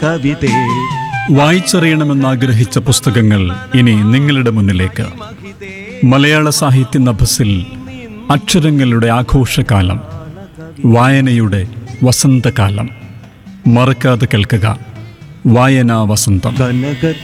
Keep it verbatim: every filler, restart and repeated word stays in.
കവിതേ. വായിച്ചറിയണമെന്നാഗ്രഹിച്ച പുസ്തകങ്ങൾ ഇനി നിങ്ങളുടെ മുന്നിലേക്ക്. മലയാള സാഹിത്യ നഭസിൽ അക്ഷരങ്ങളുടെ ആഘോഷകാലം, വായനയുടെ വസന്തകാലം. മറക്കാതെ കേൾക്കുക വായനാ വസന്തം. കനക